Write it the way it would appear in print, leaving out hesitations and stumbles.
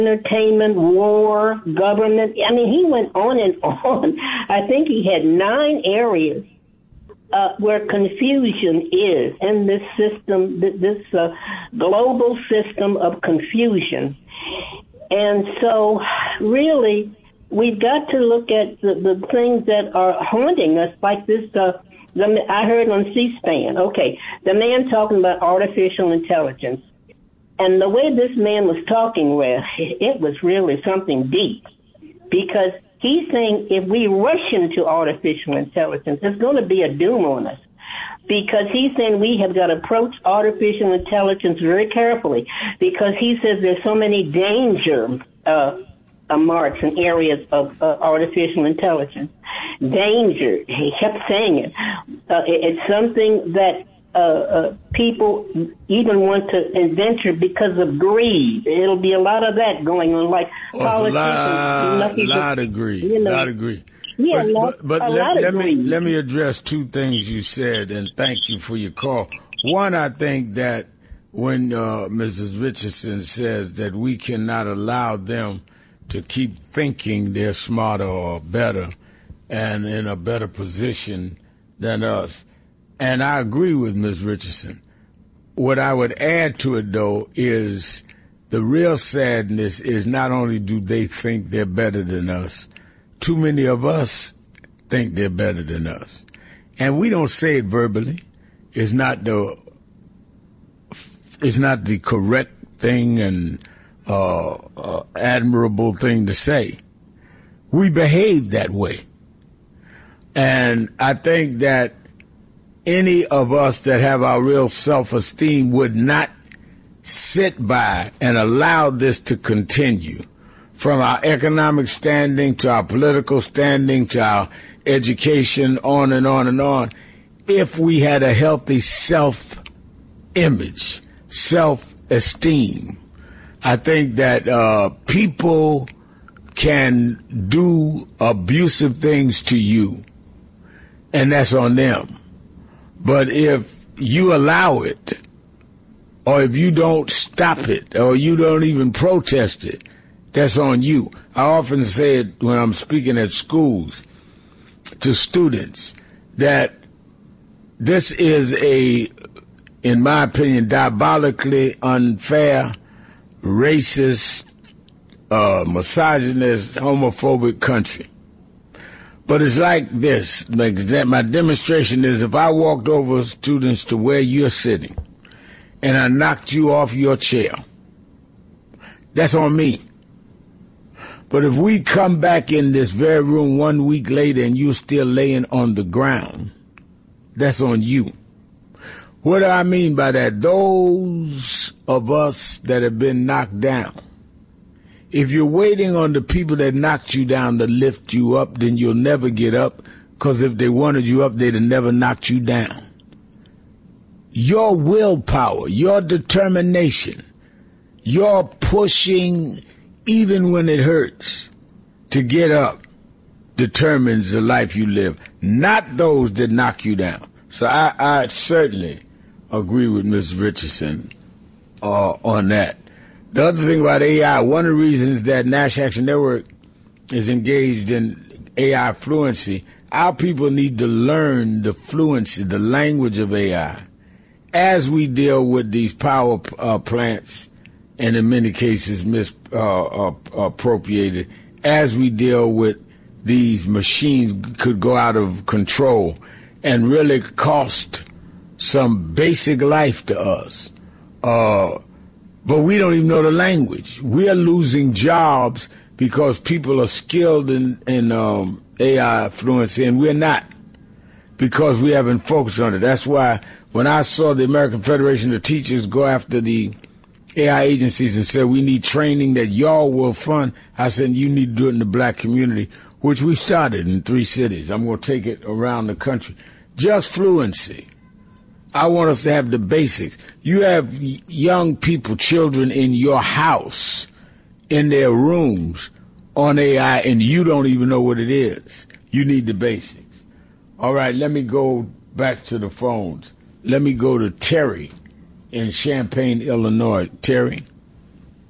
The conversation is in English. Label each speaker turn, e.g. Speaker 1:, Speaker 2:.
Speaker 1: entertainment, war, government. I mean, he went on and on. I think he had 9 areas where confusion is in this system, this global system of confusion. And so, really, we've got to look at the things that are haunting us, like this. I heard on C-SPAN. Okay, the man talking about artificial intelligence. And the way this man was talking, it was really something deep, because he's saying if we rush into artificial intelligence, it's going to be a doom on us, because he's saying we have got to approach artificial intelligence very carefully, because he says there's so many danger marks and areas of artificial intelligence. Danger, he kept saying it. It's something that people even want to venture because of greed. It'll be a lot of that going on, like politicians.
Speaker 2: A lot of greed.
Speaker 1: Yeah,
Speaker 2: but let me address 2 things you said, and thank you for your call. One, I think that when Mrs. Richardson says that we cannot allow them to keep thinking they're smarter or better and in a better position than us. And I agree with Ms. Richardson. What I would add to it, though, is the real sadness is not only do they think they're better than us, too many of us think they're better than us. And we don't say it verbally. It's not the correct thing and admirable thing to say. We behave that way. And I think that any of us that have our real self-esteem would not sit by and allow this to continue, from our economic standing to our political standing to our education, on and on and on, if we had a healthy self-image, self-esteem. I think that people can do abusive things to you, and that's on them. But if you allow it, or if you don't stop it, or you don't even protest it, that's on you. I often say it when I'm speaking at schools to students, that this is in my opinion, diabolically unfair, racist, misogynist, homophobic country. But it's like this. My demonstration is, if I walked over, students, to where you're sitting and I knocked you off your chair, that's on me. But if we come back in this very room 1 week later and you're still laying on the ground, that's on you. What do I mean by that? Those of us that have been knocked down, if you're waiting on the people that knocked you down to lift you up, then you'll never get up, because if they wanted you up, they'd have never knocked you down. Your willpower, your determination, your pushing even when it hurts to get up determines the life you live, not those that knock you down. So I certainly agree with Ms. Richardson on that. The other thing about AI, one of the reasons that National Action Network is engaged in AI fluency, our people need to learn the fluency, the language of AI, as we deal with these power plants, and in many cases misappropriated, as we deal with these machines could go out of control and really cost some basic life to us. But we don't even know the language. We are losing jobs because people are skilled in AI fluency, and we're not, because we haven't focused on it. That's why when I saw the American Federation of Teachers go after the AI agencies and said, we need training that y'all will fund, I said, you need to do it in the black community, which we started in 3 cities. I'm going to take it around the country. Just fluency. I want us to have the basics. You have young people, children in your house, in their rooms, on AI, and you don't even know what it is. You need the basics. All right, let me go back to the phones. Let me go to Terry in Champaign, Illinois. Terry?